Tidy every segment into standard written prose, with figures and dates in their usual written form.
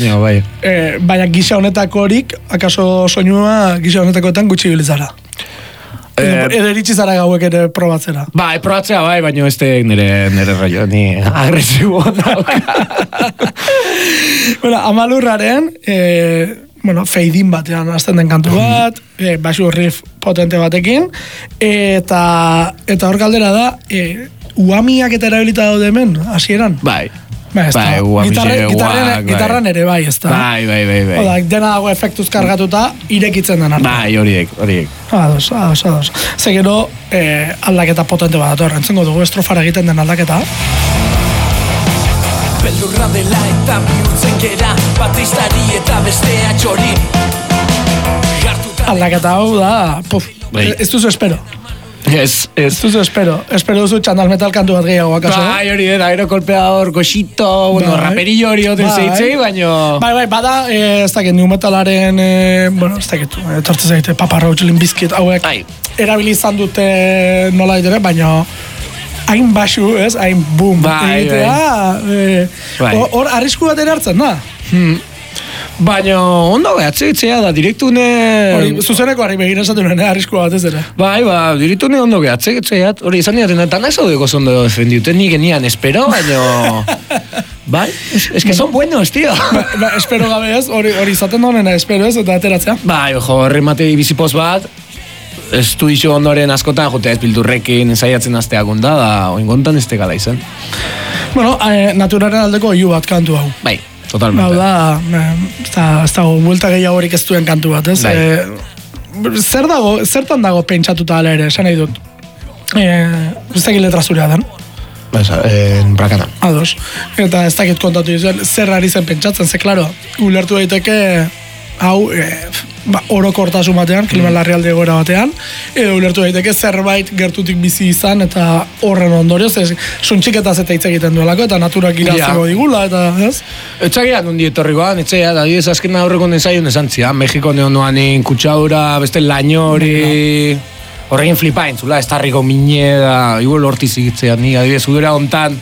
Ja, bai. Baina gisa honetako horik, akaso soinua gisa honetakoetan gutxi bilizara. Edo iritsi zara gauek ere probatzera. Bai, probatzea bai, baina ez nire raio, ni agresibo dauka. Bueno, Amalurraren, feidin batean azten den kantu bat, basu riff potente batekin, eta hor galdera da, uamiak eta erabilita daude hemen, hasieran? Bai. Gitarran ere bai, ez da. Bai. Oda, dena dago efektuz kargatuta, irekitzen den arte. Bai, horiek. Ados. Ze gero, aldaketa potente bat dator, entzengo dugu estrofara egiten den aldaketa. Beldurra dela eta bihurtzen gera, batistari eta bestea txori. Aldaketa hau da, ez duzu espero. Ez duzu espero duzu txandal metal kantu bat gehiago akaso. Bai, hori da, aerokolpeador, goxito, raperillo hori oten zeitzei, baino... Bai, bada, ez dakit, new metalaren, ez dakit, etortzen zaite, Papa Roach, Limp Bizkit, hauek erabilizan dute nola ditere, baino hain basu, ez, hain boom egitea, hor arrisku bat ere hartzen, da? Baina, ondo gehatzea da, direktune... Zuzeneko harri begin esatu nuen, arriskua bat ez dira. Bai, direktune ondo gehatzea, hori izan dira, eta nahi zaudeko zondo defendiuten, nik genian espero, baina... Bai, es que son buenos, tío. Espero gabe ez, hori izaten honena, espero ez, eta ateratzea. Bai, remate bizipoz bat, estudizio ondoren askotan, jotea ez bildurrekin ensaiatzen azteakun da oingontan ez tegala izan. Bueno, naturaren aldeko iu bat kantu hau. Bai. Totalmente. Hau da, ez dago, buelta gehiagorik ez duen kantu bat, ez? Zertan dago pentsatuta ala ere, esan nahi dut. Ez dakit letra zurea den. Brakana. Ados. Eta ez dakit kontatu izan, zer ari zen pentsatzen, ze, klaro, ulertu daiteke, hau, orokortasun batean, kliman larrialdi egoera batean, edo ulertu daiteke zerbait gertutik bizi izan, eta horren ondorioz, suntxiketaz eta hitz egiten duelako, eta naturak iraziko digula, eta, ez? Etxagia nundi etorrikoan, etxagia, da, diez azken aurreko nezaion esan zian, Mexiko neonoanin kutsaura, beste laino hori, horregin flipain, zula, estarriko mine, da, igual horti zigitzean, ni, adibidez, udera hontan,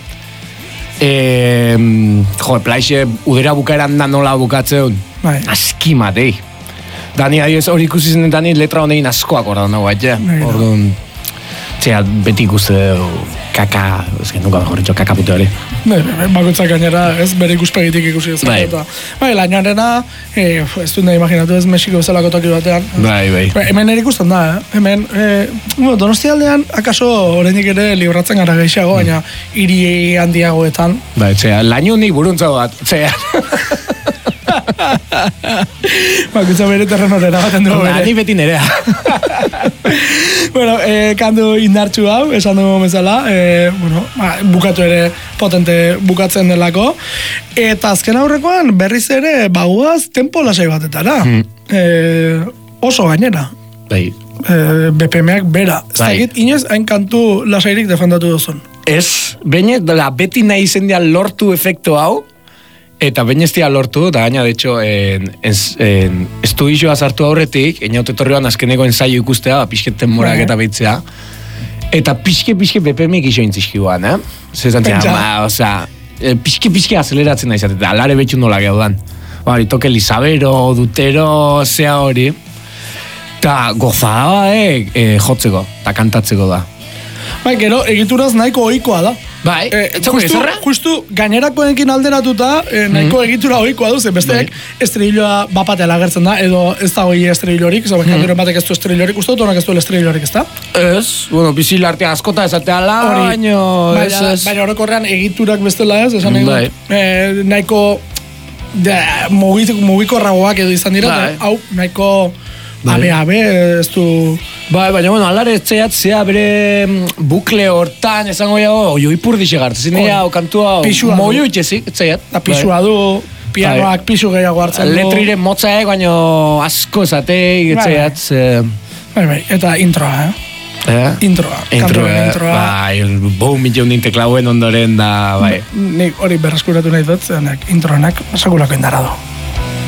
plaixe, udera bukaeran da nola bukatzeun, aski matei. Dani, hori ikusi zen Dani letra honein askoak ordan nago bat, orduan, beti ikuste kaka, ez que nuka mejor dicho, kaka pute hori. Bakoitzak gainera, ez, bere ikuspegitik ikusi ez. Bai, lainoarena, ez dut nahi imaginatu ez Mexiko bezalako toki batean. Bai. Hemen ere ikusten da, hemen, Donostialdean, akaso oraindik ere libratzen gara gehiago, baina hiri handiagoetan. Bai, laino nik buruntza bat, Bakutza bere terrenorera baten dugu bere. Ni beti nerea. Bueno, kandu indartxu hau, esan dugu bezala, bukatu ere potente bukatzen delako, eta azken aurrekoan berriz ere baguaz tempo lasai batetara. Oso gainera. Bai. BPM-ak bera. Ez dakit, inoiz hain kantu lasairik defendatu duzun. Ez, beti nahi zendean lortu efektu hau, eta beñestia lortu, da gaina, de hecho, estudizioa sartu aurretik, einaute torrioan azkeneko ensaio ikustea, pixketen morak eta behitzea, eta pixke BPM-ik iso intzizkiguan, Zezantzia, pixke azeleratzen nahi zaten, alare betxu nola geudan. Toke Lisabero, Dutero, zea hori, eta gozada jotzeko, eta kantatzeko da. Bai, gero, egituraz nahiko ohikoa da. Bai, justu gainerakoekin alderatuta nahiko egitura ohikoa du, besteak estriloa bapatela agertzen da, edo ez da hoi estrilorik, kanturen batek ez du estrilorik, uste dut honak ez du estrilorik, ez da? Ez, bizil artea askota ezateala, baina orokorrean egiturak bestela ez, esan nahiko mugikorragoak edo izan dira, hau nahiko abe, ez du... Bai, baina, alare zea bere bukle hortan, esango jago, oioipur disegartzen, zinea, kantua, moio itxezik, zeiat. Da pisua du, pianoak pisu gehiago hartzen du. Letriren motzaek, baina asko esateik, zeiat. Bai, eta introa, Introa. Bai, boom milionin teklauen ondoren da, bai. Nik hori berreskuratu nahi dut, introanak sakulako indara du.